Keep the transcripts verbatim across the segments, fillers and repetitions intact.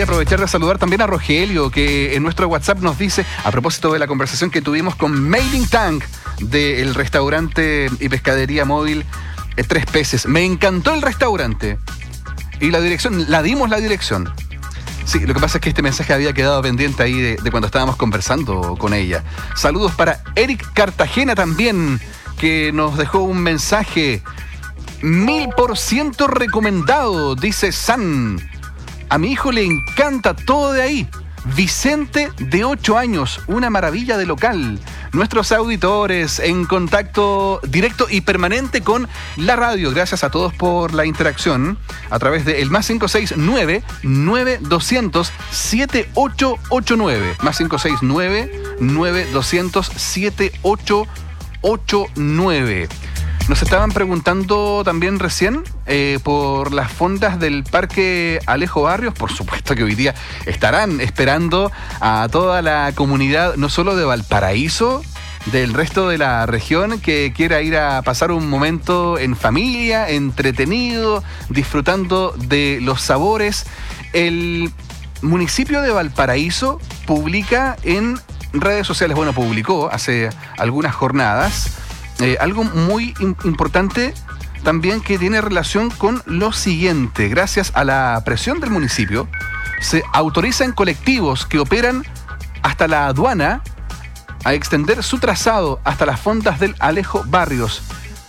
voy a aprovechar de saludar también a Rogelio, que en nuestro WhatsApp nos dice, a propósito de la conversación que tuvimos con Mailing Tank del restaurante y pescadería móvil eh, Tres Peces. Me encantó el restaurante. Y la dirección, la dimos la dirección. Sí, lo que pasa es que este mensaje había quedado pendiente ahí de, de cuando estábamos conversando con ella. Saludos para Eric Cartagena también, que nos dejó un mensaje. Mil por ciento recomendado, dice San. A mi hijo le encanta todo de ahí. Vicente, de ocho años, una maravilla de local. Nuestros auditores en contacto directo y permanente con la radio. Gracias a todos por la interacción a través de el más cinco seis nueve, nueve doscientos, siete ocho ocho nueve. Más cinco seis nueve, nueve doscientos, siete ocho ocho nueve. Nos estaban preguntando también recién eh, por las fondas del Parque Alejo Barrios. Por supuesto que hoy día estarán esperando a toda la comunidad, no solo de Valparaíso, del resto de la región, que quiera ir a pasar un momento en familia, entretenido, disfrutando de los sabores. El municipio de Valparaíso publica en redes sociales, bueno, publicó hace algunas jornadas, Eh, algo muy in- importante también que tiene relación con lo siguiente. Gracias a la presión del municipio, se autorizan colectivos que operan hasta la aduana a extender su trazado hasta las fondas del Alejo Barrios.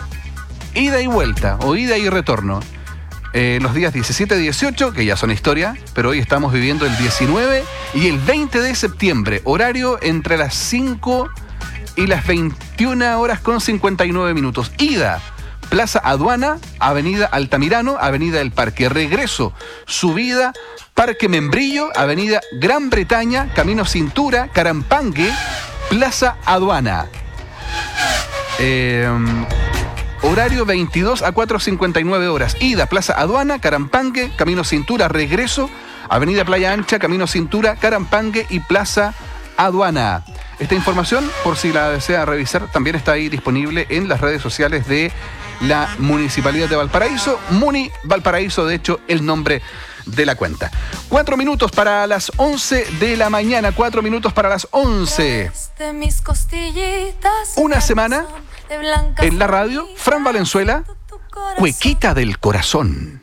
Ida y vuelta, o ida y retorno. Eh, los días diecisiete y dieciocho, que ya son historia, pero hoy estamos viviendo el diecinueve y el veinte de septiembre. Horario entre las cinco y las veintiuna horas con cincuenta y nueve minutos. Ida, Plaza Aduana, Avenida Altamirano, Avenida del Parque. Regreso, subida, Parque Membrillo, Avenida Gran Bretaña, Camino Cintura, Carampangue, Plaza Aduana. Eh, horario veintidós a cuatro cincuenta y nueve horas. Ida, Plaza Aduana, Carampangue, Camino Cintura. Regreso, Avenida Playa Ancha, Camino Cintura, Carampangue y Plaza Aduana. Esta información, por si la desea revisar, también está ahí disponible en las redes sociales de la Municipalidad de Valparaíso. Muni Valparaíso, de hecho, el nombre de la cuenta. Cuatro minutos para las once de la mañana. Cuatro minutos para las once. Una semana en la radio. Fran Valenzuela, Cuequita del Corazón.